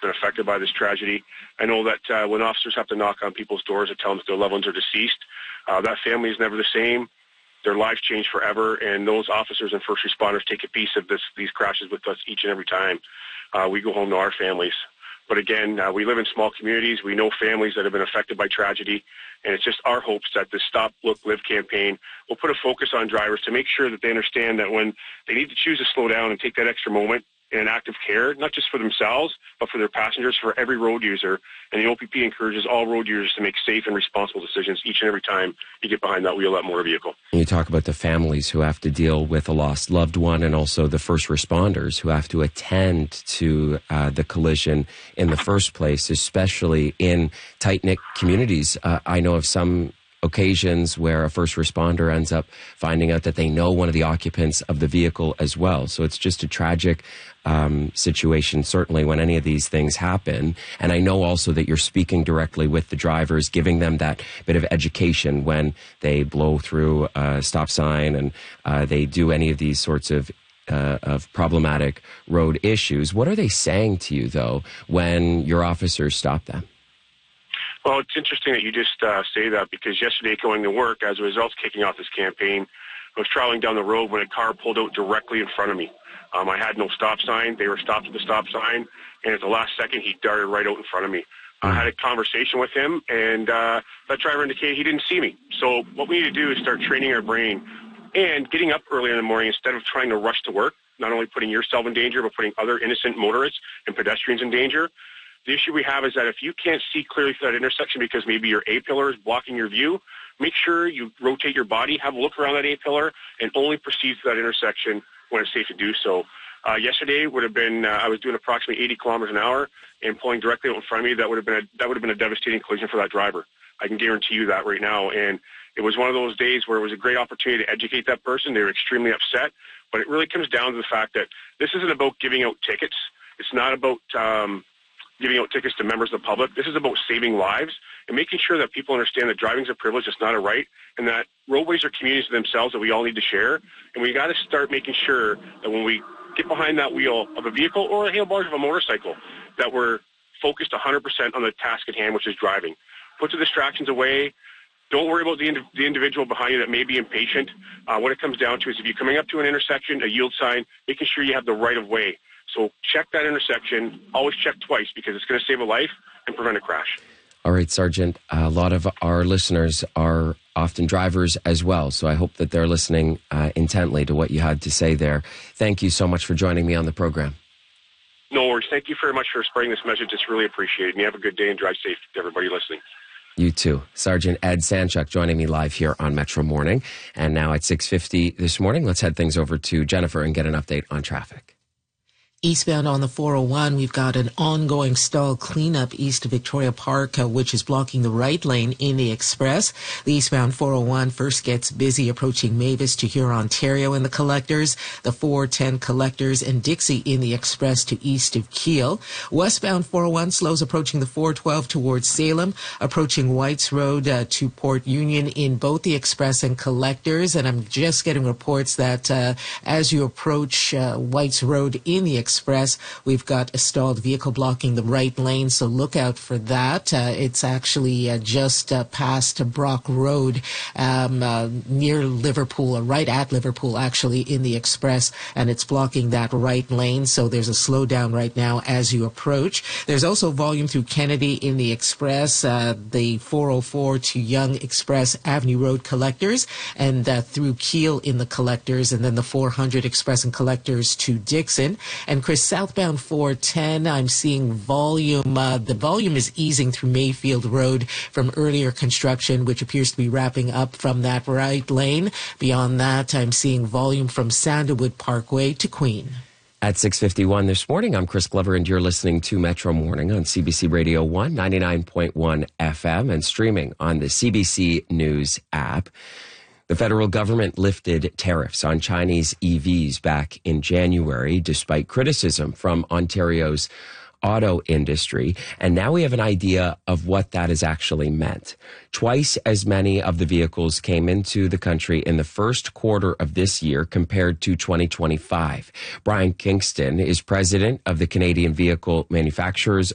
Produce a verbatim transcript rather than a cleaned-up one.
been affected by this tragedy. I know that uh, when officers have to knock on people's doors to tell them that their loved ones are deceased, uh, that family is never the same. Their lives change forever, and those officers and first responders take a piece of this, these crashes with us each and every time uh, we go home to our families. But again, uh, we live in small communities. We know families that have been affected by tragedy, and it's just our hopes that the Stop, Look, Live campaign will put a focus on drivers to make sure that they understand that when they need to choose to slow down and take that extra moment in an act of care, not just for themselves, but for their passengers, for every road user. And the O P P encourages all road users to make safe and responsible decisions each and every time you get behind that wheel of that motor vehicle. You talk about the families who have to deal with a lost loved one, and also the first responders who have to attend to uh, the collision in the first place, especially in tight-knit communities. Uh, I know of some occasions where a first responder ends up finding out that they know one of the occupants of the vehicle as well. So it's just a tragic um, situation, certainly, when any of these things happen. And I know also that you're speaking directly with the drivers, giving them that bit of education when they blow through a stop sign and uh, they do any of these sorts of Uh, of problematic road issues. What are they saying to you, though, when your officers stop them? Well, it's interesting that you just uh, say that, because yesterday going to work, as a result of kicking off this campaign, I was traveling down the road when a car pulled out directly in front of me. Um, I had no stop sign. They were stopped at the stop sign, and at the last second, he darted right out in front of me. I had a conversation with him, and uh, that driver indicated he didn't see me. So what we need to do is start training our brain and getting up early in the morning instead of trying to rush to work, not only putting yourself in danger, but putting other innocent motorists and pedestrians in danger. The issue we have is that if you can't see clearly through that intersection because maybe your A-pillar is blocking your view, make sure you rotate your body, have a look around that A-pillar, and only proceed through that intersection when it's safe to do so. Uh, yesterday would have been, uh, I was doing approximately eighty kilometers an hour and pulling directly out in front of me. That would have been a, that would have been a devastating collision for that driver. I can guarantee you that right now. And it was one of those days where it was a great opportunity to educate that person. They were extremely upset, but it really comes down to the fact that this isn't about giving out tickets. It's not about um, giving out tickets to members of the public. This is about saving lives and making sure that people understand that driving is a privilege, it's not a right, and that roadways are communities themselves that we all need to share. And we got to start making sure that when we get behind that wheel of a vehicle or a handlebars of a motorcycle, that we're focused one hundred percent on the task at hand, which is driving. Put the distractions away. Don't worry about the, ind- the individual behind you that may be impatient. Uh, what it comes down to is if you're coming up to an intersection, a yield sign, making sure you have the right of way. So check that intersection. Always check twice, because it's going to save a life and prevent a crash. All right, Sergeant. A lot of our listeners are often drivers as well, so I hope that they're listening uh, intently to what you had to say there. Thank you so much for joining me on the program. No worries. Thank you very much for spreading this message. It's really appreciated. And you have a good day and drive safe to everybody listening. You too. Sergeant Ed Sanchuk joining me live here on Metro Morning. And now at six fifty this morning, let's head things over to Jennifer and get an update on traffic. Eastbound on the four oh one, we've got an ongoing stall cleanup east of Victoria Park, uh, which is blocking the right lane in the express. The eastbound four oh one first gets busy approaching Mavis to Huron, Ontario in the collectors. The four ten collectors and Dixie in the express to east of Kiel. Westbound four oh one slows approaching the four twelve towards Salem, approaching Whites Road uh, to Port Union in both the express and collectors. And I'm just getting reports that uh, as you approach uh, Whites Road in the express, Express. We've got a stalled vehicle blocking the right lane, so look out for that. Uh, it's actually uh, just uh, past Brock Road, um, uh, near Liverpool, or right at Liverpool, actually, in the Express, and it's blocking that right lane, so there's a slowdown right now as you approach. There's also volume through Kennedy in the Express, uh, the four oh four to Yonge Express Avenue Road collectors, and uh, through Kiel in the collectors, and then the four hundred Express and collectors to Dixon. And Chris, southbound four ten, I'm seeing volume. Uh, the volume is easing through Mayfield Road from earlier construction, which appears to be wrapping up from that right lane. Beyond that, I'm seeing volume from Sandalwood Parkway to Queen. At six fifty-one this morning, I'm Chris Glover, and you're listening to Metro Morning on C B C Radio one, ninety-nine point one F M, and streaming on the C B C News app. The federal government lifted tariffs on Chinese E Vs back in January, despite criticism from Ontario's auto industry. And now we have an idea of what that has actually meant. Twice as many of the vehicles came into the country in the first quarter of this year compared to twenty twenty-five. Brian Kingston is president of the Canadian Vehicle Manufacturers